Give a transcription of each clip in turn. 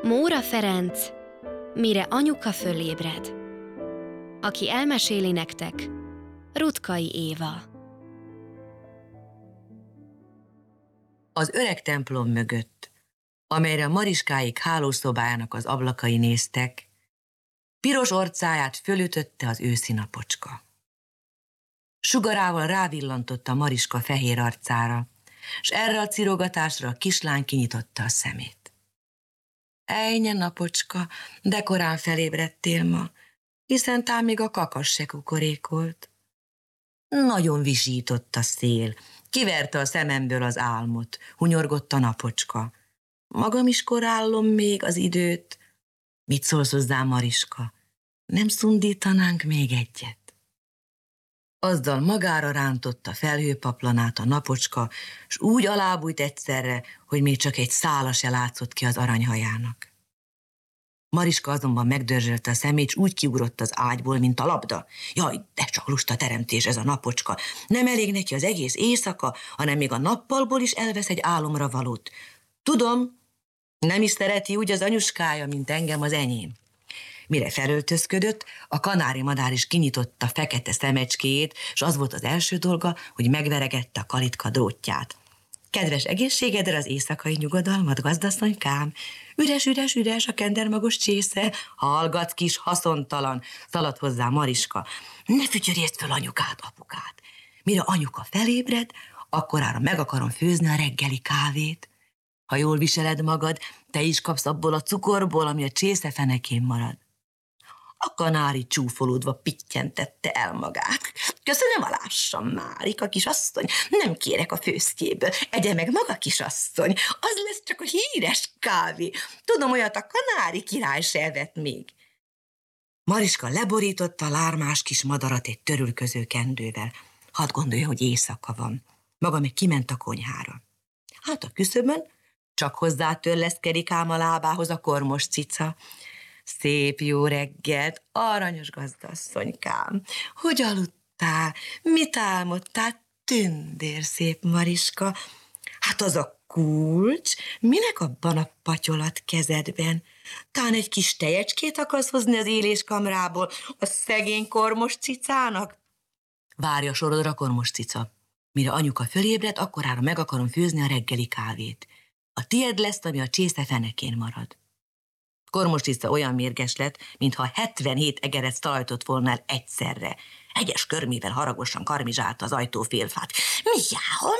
Móra Ferenc, mire anyuka fölébred. Aki elmeséli nektek, Ruttkai Éva. Az öreg templom mögött, amelyre a Mariskáik hálószobájának az ablakai néztek, piros orcáját fölütötte az őszi napocska. Sugarával rávillantotta Mariska fehér arcára, s erre a cirogatásra a kislány kinyitotta a szemét. Ejnye, napocska, de korán felébredtél ma, hiszen tám még a kakas se kukorékolt. Nagyon visított a szél, kiverte a szememből az álmot, hunyorgott a napocska. Magam is korállom még az időt. Mit szólsz hozzá, Mariska? Nem szundítanánk még egyet? Azzal magára rántotta felhőpaplanát a napocska, s úgy alábújt egyszerre, hogy még csak egy szála se látszott ki az aranyhajának. Mariska azonban megdörzsölte a szemét, s úgy kiugrott az ágyból, mint a labda. Jaj, de csak lusta teremtés ez a napocska. Nem elég neki az egész éjszaka, hanem még a nappalból is elvesz egy álomra valót. Tudom, nem is szereti úgy az anyuskája, mint engem az enyém. Mire felöltözködött, a kanári madár is kinyitotta fekete szemecskéjét, s az volt az első dolga, hogy megveregette a kalitka drótját. Kedves egészségedre az éjszakai nyugodalmat, gazdasszonykám! Üres a kendermagos csésze, hallgatsz, kis haszontalan, szaladt hozzá Mariska. Ne fütyörjézd föl anyukát, apukát! Mire anyuka felébred, akkorára meg akarom főzni a reggeli kávét. Ha jól viseled magad, te is kapsz abból a cukorból, ami a csésze fenekén marad. A kanári csúfolódva pittyentette el magát. Köszönöm a lássam, Márika, kisasszony, nem kérek a főztjéből. Egye meg maga, kisasszony, az lesz csak a híres kávé. Tudom, olyat a kanári király se evett még. Mariska leborította a lármás kis madarat egy törülköző kendővel. Hadd gondolja, hogy éjszaka van. Maga meg kiment a konyhára. Hát a küszöbön csak hozzátörleszkedik ám a lábához a kormos cica. Szép jó reggelt, aranyos gazdasszonykám. Hogy aludtál? Mit álmodtál? Tündér szép Mariska. Hát az a kulcs, minek abban a patyolat kezedben? Tán egy kis tejecskét akarsz hozni az éléskamrából a szegény kormos cicának? Várja sorodra, kormos cica. Mire anyuka fölébred, akkorára meg akarom főzni a reggeli kávét. A tied lesz, ami a csésze fenekén marad. Kormos cica olyan mérges lett, mintha 77 egeret szalajtott volna el egyszerre. Egyes körmével haragosan karmizsálta az ajtó félfát. Mijáó,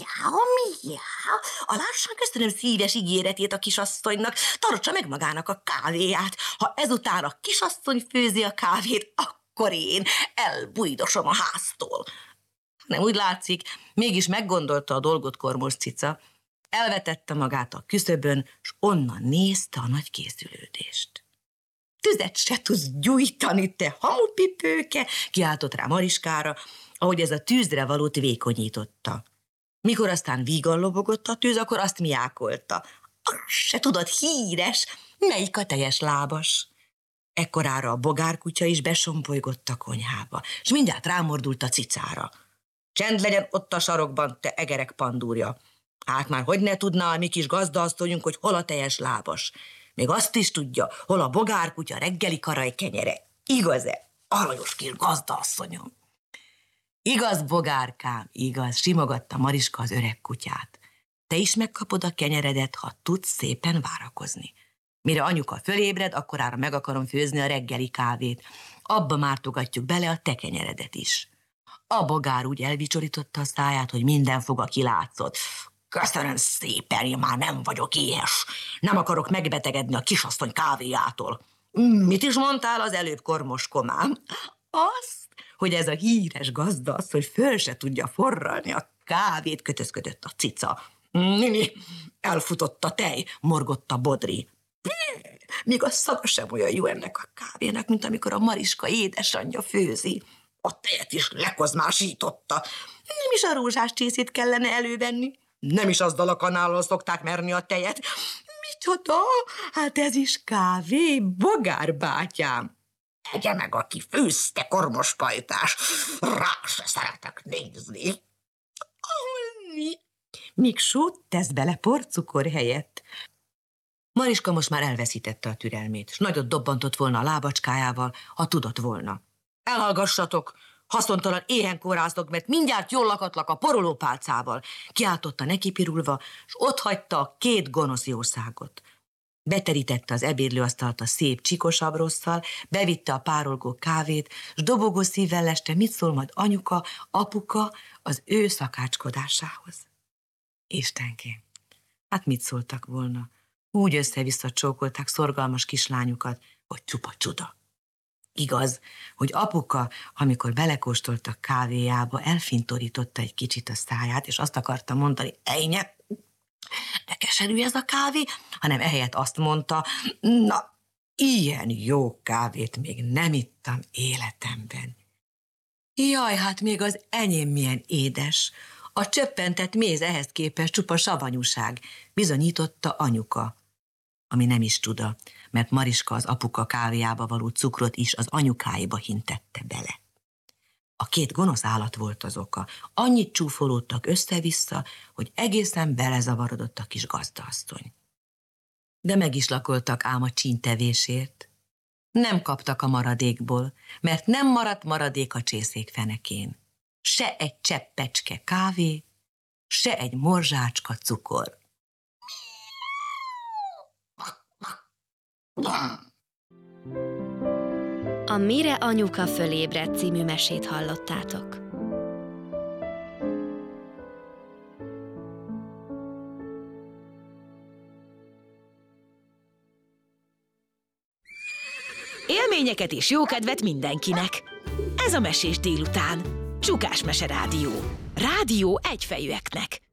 alássán köszönöm szíves ígéretét a kisasszonynak, tartsa meg magának a kávéját. Ha ezután a kisasszony főzi a kávét, akkor én elbújdosom a háztól. Nem úgy látszik, mégis meggondolta a dolgot kormos cica. Elvetette magát a küszöbön, s onnan nézte a nagy készülődést. Tüzet se tudsz gyújtani, te hamupipőke, kiáltott rá Mariskára, ahogy ez a tűzre valót vékonyította. Mikor aztán vígan lobogott a tűz, akkor azt miákolta. Azt se tudod, híres, melyik a teljes lábas. Ekkorára a bogárkutya is besompolygott a konyhába, s mindjárt rámordult a cicára. Csend legyen ott a sarokban, te egerek pandúrja. Hát már hogy ne tudná a mi kis gazdaasszonyunk, hogy hol a teljes lábas. Még azt is tudja, hol a bogárkutya reggeli karajkenyere. Igaz-e, aranyos kis gazdaasszonyom? Igaz, bogárkám, igaz, simogatta Mariska az öreg kutyát. Te is megkapod a kenyeredet, ha tudsz szépen várakozni. Mire anyuka fölébred, akkorára meg akarom főzni a reggeli kávét. Abba mártogatjuk bele a te kenyeredet is. A bogár úgy elvicsorította a száját, hogy minden foga kilátszott. Köszönöm szépen, én már nem vagyok éhes. Nem akarok megbetegedni a kisasszony kávéjától. Mit is mondtál az előbb, kormos komám? Azt, hogy ez a híres gazdasz, hogy föl se tudja forralni a kávét, kötözködött a cica. Nini, elfutott a tej, morgott a bodri. Még a szaga sem olyan jó ennek a kávének, mint amikor a Mariska édesanyja főzi. A tejet is lekozmásította. Nem is a rózsás csészét kellene elővenni. Nem is azzal a kanállal szokták merni a tejet. Micsoda? Hát ez is kávé, bogárbátyám. Egye meg, aki főzte, kormos pajtás. Rá se szeretek nézni. Alni. Míg sót tesz bele porcukor helyett. Mariska most már elveszítette a türelmét, és nagyot dobbantott volna a lábacskájával, ha tudott volna. Elhallgassatok! Haszontalan éhen kóráztok, mert mindjárt jól lakatlak a porolópálcával, kiáltotta nekipirulva, és otthagyta a 2 gonosz jószágot. Beterítette az ebédlőasztalt a szép csikos abrosszal, bevitte a párolgó kávét, s dobogó szívvel leste, mit szól majd anyuka, apuka az ő szakácskodásához. Istenkém, hát mit szóltak volna? Úgy össze-vissza csókolták szorgalmas kislányukat, hogy csupa csuda. Igaz, hogy apuka, amikor belekóstolt a kávéjába, elfintorította egy kicsit a száját, és azt akarta mondani, ejnye, de keserű ez a kávé, hanem ehelyett azt mondta, na, ilyen jó kávét még nem ittam életemben. Jaj, hát még az enyém milyen édes. A csöppentett méz ehhez képest csupa savanyúság, bizonyította anyuka, ami nem is csuda, mert Mariska az apuka kávéjába való cukrot is az anyukáiba hintette bele. A 2 gonosz állat volt az oka. Annyit csúfolódtak össze-vissza, hogy egészen belezavarodott a kis gazdaasszony. De meg is lakoltak ám a csíntevésért. Nem kaptak a maradékból, mert nem maradt maradék a csészék fenekén. Se egy cseppecske kávé, se egy morzsácska cukor. A Mire anyuka fölébredt című mesét hallottátok. Élményeket és jókedvet mindenkinek! Ez a Mesés délután. Csukás Mese Rádió. Rádió egyfejűeknek.